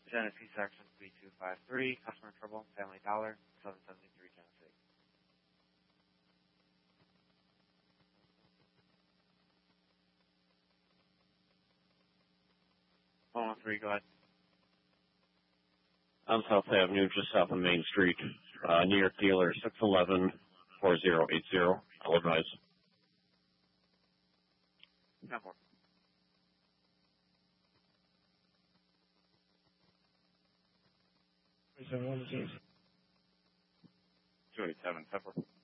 Genesee Section 3253, customer trouble, Family Dollar, 773 Genesee. 113, go ahead. On South Avenue, just south of Main Street, New York dealer 611-4080. I'll advise. 10-4. What is that? 287, 10-4.